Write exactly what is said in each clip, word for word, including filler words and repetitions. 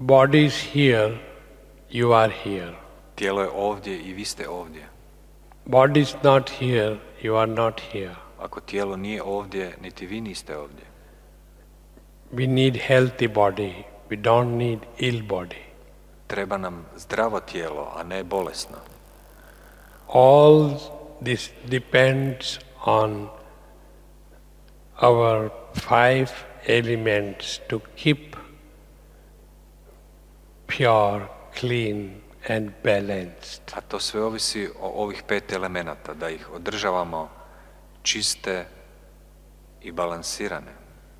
Body is here, you are here. Tijelo je ovdje i vi ste ovdje. Body is not here, you are not here. Ako tijelo nije ovdje, niti vi niste ovdje. We need healthy body, we don't need ill body. Treba nam zdravo tijelo, a ne bolesno. All this depends on our five elements to keep pure, clean and balanced. A to sve ovisi o ovih pet elemenata, da ih održavamo čiste i balansirane.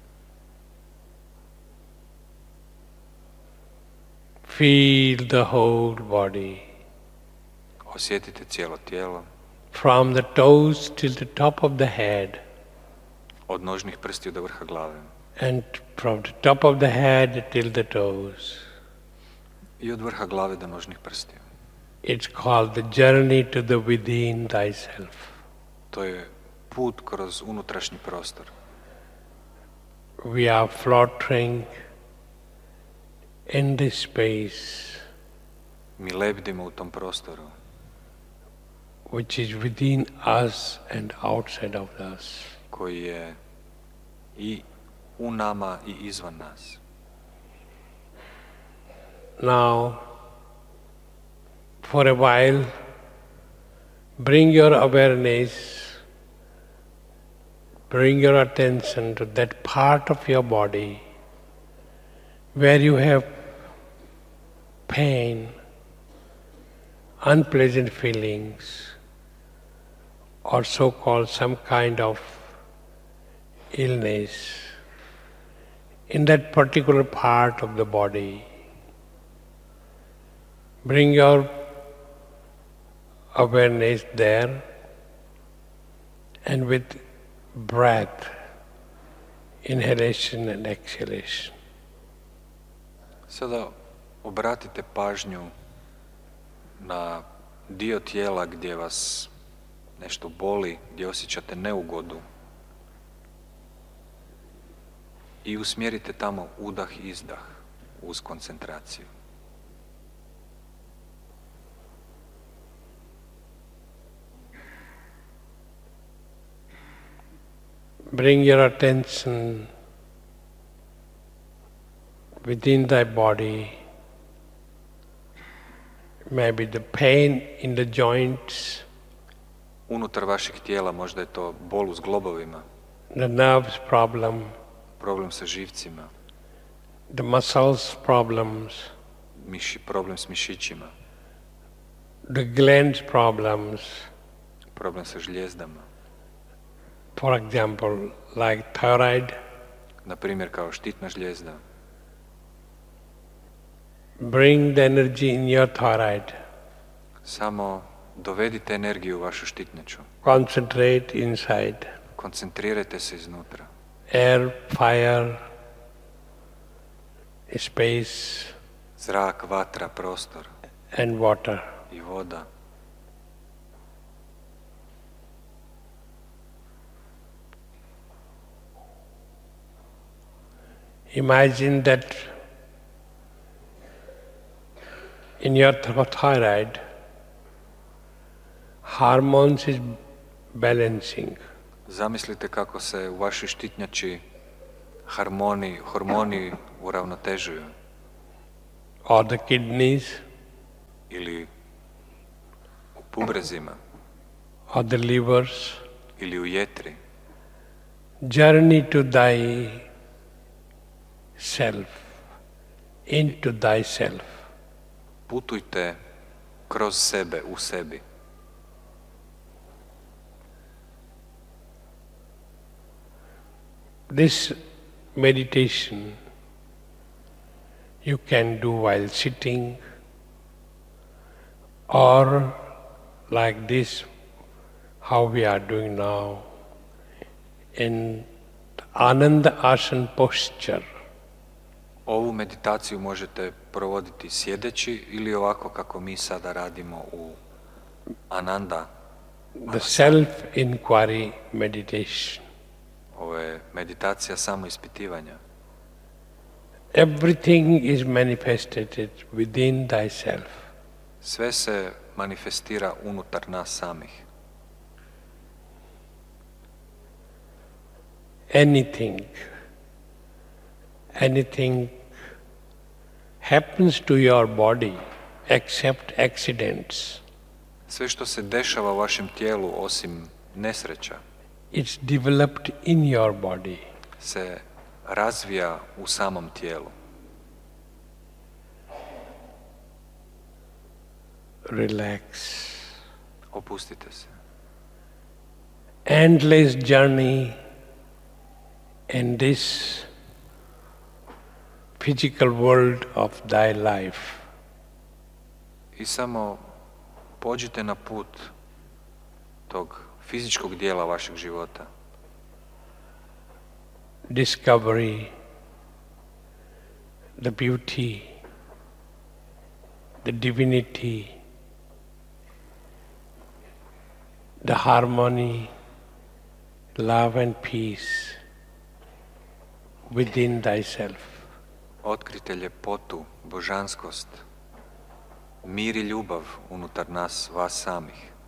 Feel the whole body. Osjetite cijelo tijelo. From the toes till the top of the head. Od nožnih prstiju do vrha glave. And from the top of the head till the toes. I od vrha glave do nožnih prstiju. It's called the journey to the within thyself. To je put kroz unutrašnji prostor. We are floating in this space. Mi lebdimo u tom prostoru. Which is within us and outside of us. Koji je i u nama i izvan nas. Now, for a while, bring your awareness, bring your attention to that part of your body where you have pain, unpleasant feelings, or so-called some kind of illness in that particular part of the body. Bring your awareness there, and with breath, inhalation and exhalation. Sada obratite pažnju na dio tijela gdje vas nešto boli, gdje osjećate neugodu i usmjerite tamo udah i izdah uz koncentraciju. Bring your attention within thy body, maybe the pain in the joints, Unutar vašeg tijela možda je to bol u zglobovima, the nerves problem, problem sa živcima, the muscles problems, miši, problem s mišićima, the glands problems, problem sa žljezdama, for example, like thyroid, na primjer kao štitna žljezda. bring the energy in your thyroid, Samo dovedite energiju u vašu štitnjaču. concentrate inside, Koncentrirajte se iznutra. air, fire, space Zrak, vatra, prostor and water. i voda. Imagine that in your thyroid, hormones is balancing. Zamislite kako se u vašoj štitnjači harmoni, hormoni uravnotežuju. Or the kidneys, Ili u bubrezima, or the livers. ili u jetri. Journey to thy self, into thyself. Putujte kroz sebe, u sebi. This meditation you can do while sitting, or like this, how we are doing now, in Ananda Asana posture. Ovu meditaciju možete provoditi sjedeći ili ovako kako mi sada radimo u Ananda. The self-inquiry meditation. Ovo je meditacija samoispitivanja. Everything is manifested within thyself. Sve se manifestira unutar nas samih. Anything, anything happens to your body except accidents. Sve što se dešava u vašem tijelu osim nesreća It's developed in your body. se razvija u samom tijelu. Relax. Opustite se. Endless journey in this physical world of thy life. I samo pođite na put tog fizičkog dijela vašeg života. Discovery, the beauty, the divinity, the harmony, love and peace within thyself. Otkrite ljepotu, božanskost, mir i ljubav unutar nas, vas samih.